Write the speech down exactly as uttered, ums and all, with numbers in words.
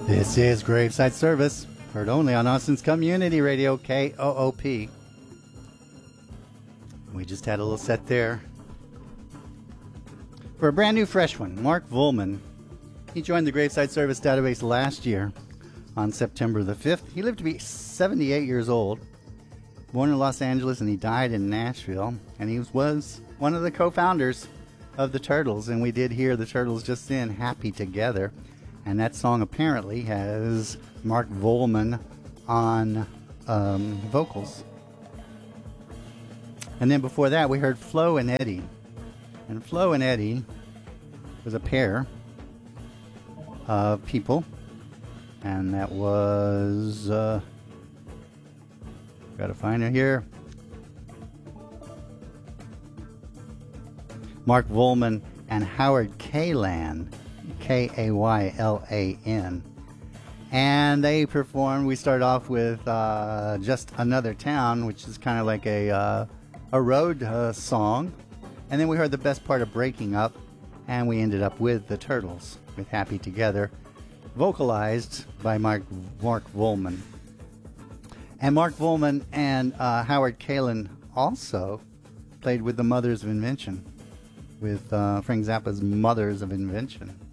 This is Graveside Service, heard only on Austin's Community Radio, K O O P. We just had a little set there for a brand new fresh one. Mark Volman. He joined the Graveside Service database last year on September the fifth. He lived to be seventy-eight years old, born in Los Angeles, and he died in Nashville. And he was one of the co-founders of the Turtles, and we did hear the Turtles just then, Happy Together. And that song apparently has Mark Volman on um, vocals. And then before that, we heard Flo and Eddie. And Flo and Eddie was a pair of people. And that was... Uh, gotta find it here. Mark Volman and Howard Kaylan. K A Y L A N. And they performed, we started off with uh, Just Another Town, which is kind of like a, uh, a road uh, song. And then we heard the best part of Breaking Up, and we ended up with the Turtles, with Happy Together, vocalized by Mark, Mark Volman. And Mark Volman and uh, Howard Kaylan also played with the Mothers of Invention, with uh, Frank Zappa's Mothers of Invention.